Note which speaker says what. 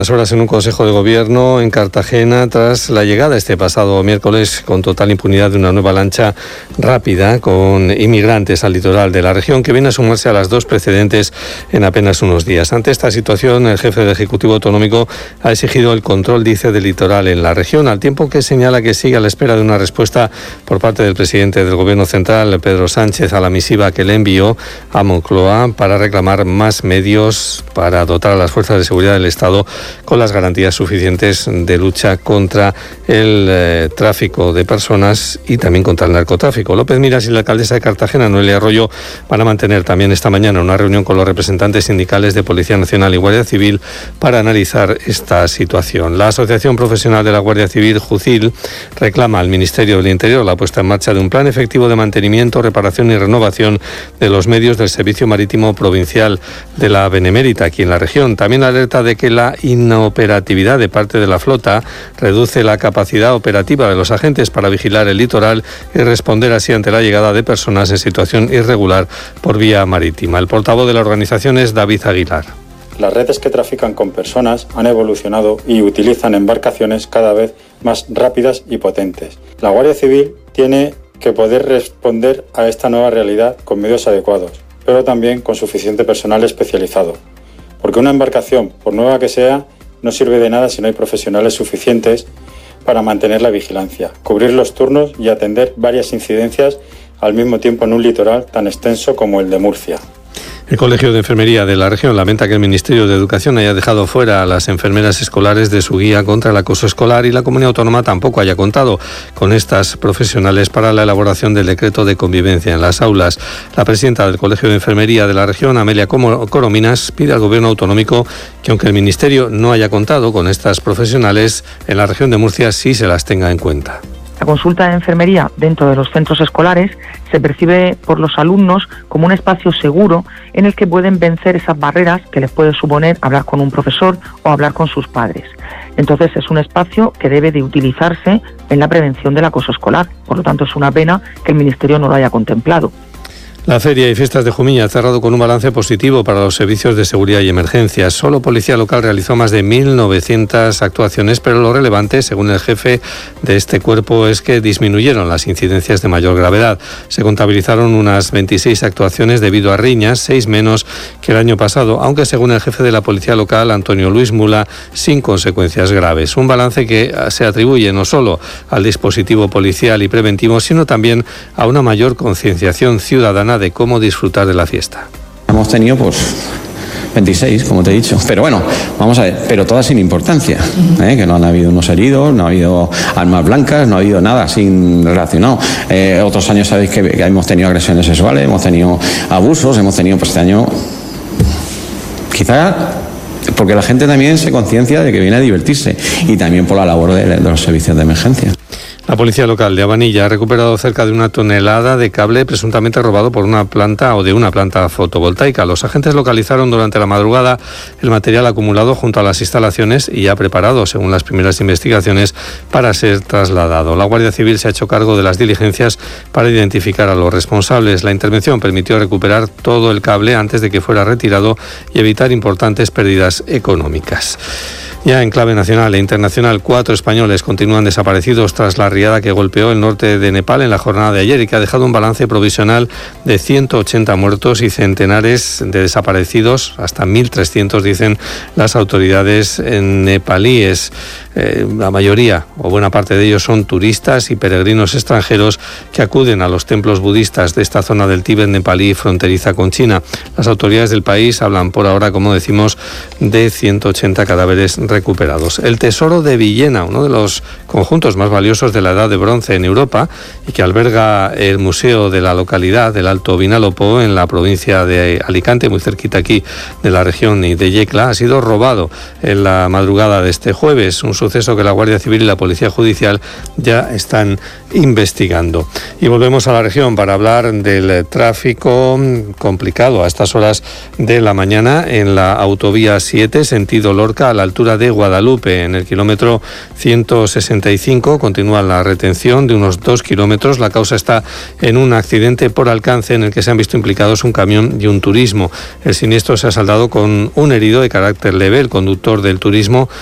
Speaker 1: Las horas en un Consejo de Gobierno en Cartagena tras la llegada este pasado miércoles con total impunidad de una nueva lancha rápida con inmigrantes al litoral de la región que viene a sumarse a las dos precedentes en apenas unos días. Ante esta situación, el jefe del Ejecutivo Autonómico ha exigido el control, dice, del litoral en la región, al tiempo que señala que sigue a la espera de una respuesta por parte del presidente del Gobierno central, Pedro Sánchez, a la misiva que le envió a Moncloa para reclamar más medios para dotar a las fuerzas de seguridad del Estado con las garantías suficientes de lucha contra el tráfico de personas y también contra el narcotráfico. López Miras y la alcaldesa de Cartagena, Noelia Arroyo, van a mantener también esta mañana una reunión con los representantes sindicales de Policía Nacional y Guardia Civil para analizar esta situación. La Asociación Profesional de la Guardia Civil, JUCIL, reclama al Ministerio del Interior la puesta en marcha de un plan efectivo de mantenimiento, reparación y renovación de los medios del Servicio Marítimo Provincial de la Benemérita, aquí en la región. También alerta de que la inoperatividad de parte de la flota reduce la capacidad operativa de los agentes para vigilar el litoral y responder así ante la llegada de personas en situación irregular por vía marítima. El portavoz de la organización es David Aguilar.
Speaker 2: Las redes que trafican con personas han evolucionado y utilizan embarcaciones cada vez más rápidas y potentes. La Guardia Civil tiene que poder responder a esta nueva realidad con medios adecuados, pero también con suficiente personal especializado. Porque una embarcación, por nueva que sea, no sirve de nada si no hay profesionales suficientes para mantener la vigilancia, cubrir los turnos y atender varias incidencias al mismo tiempo en un litoral tan extenso como el de Murcia.
Speaker 1: El Colegio de Enfermería de la región lamenta que el Ministerio de Educación haya dejado fuera a las enfermeras escolares de su guía contra el acoso escolar y la Comunidad Autónoma tampoco haya contado con estas profesionales para la elaboración del decreto de convivencia en las aulas. La presidenta del Colegio de Enfermería de la región, Amelia Corominas, pide al Gobierno autonómico que aunque el Ministerio no haya contado con estas profesionales, en la región de Murcia sí se las tenga en cuenta.
Speaker 3: La consulta de enfermería dentro de los centros escolares se percibe por los alumnos como un espacio seguro en el que pueden vencer esas barreras que les puede suponer hablar con un profesor o hablar con sus padres. Entonces es un espacio que debe de utilizarse en la prevención del acoso escolar. Por lo tanto, es una pena que el Ministerio no lo haya contemplado.
Speaker 1: La Feria y Fiestas de Jumilla ha cerrado con un balance positivo para los servicios de seguridad y emergencias. Solo Policía Local realizó más de 1.900 actuaciones, pero lo relevante, según el jefe de este cuerpo, es que disminuyeron las incidencias de mayor gravedad. Se contabilizaron unas 26 actuaciones debido a riñas, 6 menos que el año pasado, aunque según el jefe de la Policía Local, Antonio Luis Mula, sin consecuencias graves. Un balance que se atribuye no solo al dispositivo policial y preventivo, sino también a una mayor concienciación ciudadana de cómo disfrutar de la fiesta.
Speaker 4: Hemos tenido 26, como te he dicho, pero bueno, vamos a ver, pero todas sin importancia, que no han habido unos heridos, no ha habido armas blancas, no ha habido nada sin relacionado. Otros años sabéis que hemos tenido agresiones sexuales, hemos tenido abusos, hemos tenido este año, quizás porque la gente también se conciencia de que viene a divertirse y también por la labor de los servicios de emergencia.
Speaker 1: La Policía Local de Abanilla ha recuperado cerca de 1 tonelada de cable presuntamente robado por una planta fotovoltaica. Los agentes localizaron durante la madrugada el material acumulado junto a las instalaciones y ya preparado, según las primeras investigaciones, para ser trasladado. La Guardia Civil se ha hecho cargo de las diligencias para identificar a los responsables. La intervención permitió recuperar todo el cable antes de que fuera retirado y evitar importantes pérdidas económicas. Ya en clave nacional e internacional, 4 españoles continúan desaparecidos tras la riada que golpeó el norte de Nepal en la jornada de ayer y que ha dejado un balance provisional de 180 muertos y centenares de desaparecidos, hasta 1.300 dicen las autoridades nepalíes. La mayoría o buena parte de ellos son turistas y peregrinos extranjeros que acuden a los templos budistas de esta zona del Tíbet nepalí fronteriza con China. Las autoridades del país hablan por ahora, como decimos, de 180 cadáveres recuperados. El Tesoro de Villena, uno de los conjuntos más valiosos de la Edad de Bronce en Europa y que alberga el museo de la localidad del Alto Vinalopó en la provincia de Alicante, muy cerquita aquí de la región y de Yecla, ha sido robado en la madrugada de este jueves, un suceso que la Guardia Civil y la Policía Judicial ya están investigando. Y volvemos a la región para hablar del tráfico complicado a estas horas de la mañana en la autovía 7, sentido Lorca, a la altura de de Guadalupe. En el kilómetro 165 continúa la retención de unos 2 kilómetros. La causa está en un accidente por alcance en el que se han visto implicados un camión y un turismo. El siniestro se ha saldado con un herido de carácter leve. El conductor del turismo